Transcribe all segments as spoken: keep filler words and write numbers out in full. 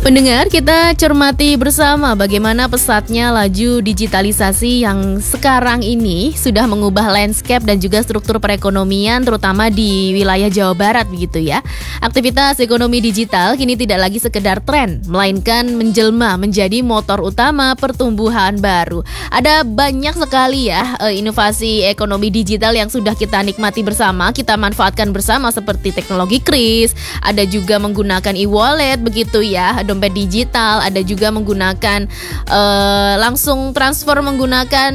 Pendengar, kita cermati bersama bagaimana pesatnya laju digitalisasi yang sekarang ini sudah mengubah landscape dan juga struktur perekonomian terutama di wilayah Jawa Barat begitu ya. Aktivitas ekonomi digital kini tidak lagi sekedar tren, melainkan menjelma menjadi motor utama pertumbuhan baru. Ada banyak sekali ya inovasi ekonomi digital yang sudah kita nikmati bersama, kita manfaatkan bersama seperti teknologi kris, ada juga menggunakan e-wallet begitu ya, dompet digital, ada juga menggunakan uh, langsung transfer menggunakan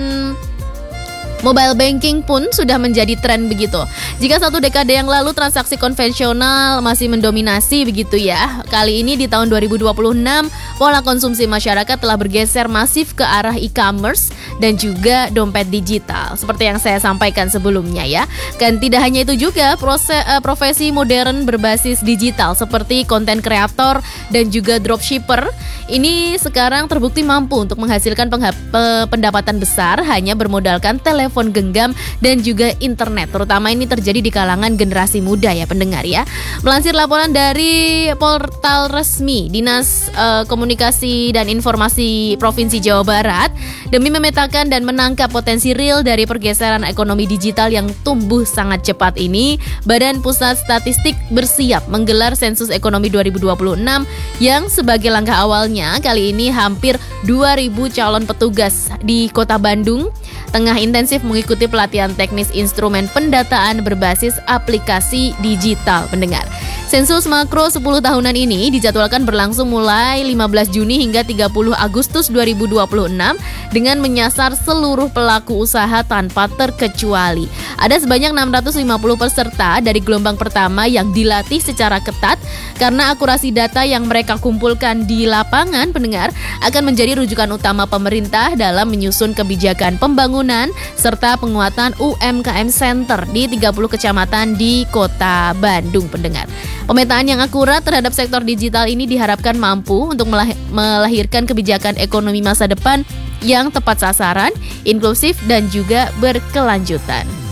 mobile banking pun sudah menjadi tren begitu. Jika satu dekade yang lalu transaksi konvensional masih mendominasi begitu ya, kali ini di tahun dua ribu dua puluh enam pola konsumsi masyarakat telah bergeser masif ke arah e-commerce dan juga dompet digital seperti yang saya sampaikan sebelumnya ya. Dan tidak hanya itu juga, proses, uh, profesi modern berbasis digital seperti konten kreator dan juga dropshipper ini sekarang terbukti mampu untuk menghasilkan pengha- pendapatan besar hanya bermodalkan telepon genggam dan juga internet. Terutama ini terjadi di kalangan generasi muda ya pendengar ya. Melansir laporan dari portal resmi Dinas uh, Komunikasi dan Informasi Provinsi Jawa Barat, demi memetakan dan menangkap potensi real dari pergeseran ekonomi digital yang tumbuh sangat cepat ini, Badan Pusat Statistik bersiap menggelar sensus ekonomi dua ribu dua puluh enam yang sebagai langkah awalnya kali ini hampir dua ribu calon petugas di Kota Bandung tengah intensif mengikuti pelatihan teknis instrumen pendataan berbasis aplikasi digital pendengar. Sensus makro sepuluh tahunan ini dijadwalkan berlangsung mulai lima belas Juni hingga tiga puluh Agustus dua ribu dua puluh enam dengan menyasar seluruh pelaku usaha tanpa terkecuali. Ada sebanyak enam ratus lima puluh peserta dari gelombang pertama yang dilatih secara ketat karena akurasi data yang mereka kumpulkan di lapangan pendengar akan menjadi rujukan utama pemerintah dalam menyusun kebijakan pembangunan serta penguatan U M K M Center di tiga puluh kecamatan di Kota Bandung pendengar. Pemetaan yang akurat terhadap sektor digital ini diharapkan mampu untuk melahirkan kebijakan ekonomi masa depan yang tepat sasaran, inklusif dan juga berkelanjutan.